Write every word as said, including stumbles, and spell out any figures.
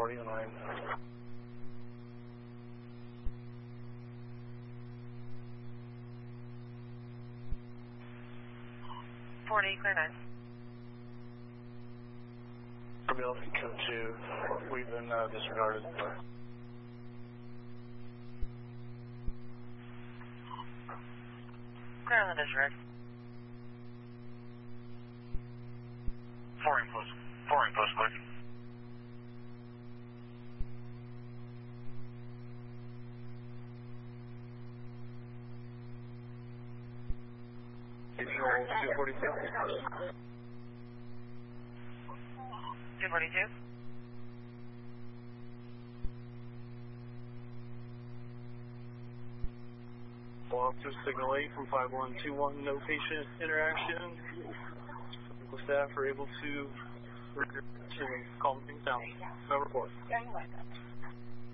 forty-nine. forty, clear nine. Ability code two, we've been uh, disregarded. Clear on the disregard. Four in post. Four in post, clear. two forty-two. two forty-two. Officer signal eight from five one two one, no patient interaction. The staff are able to calm things down. No report.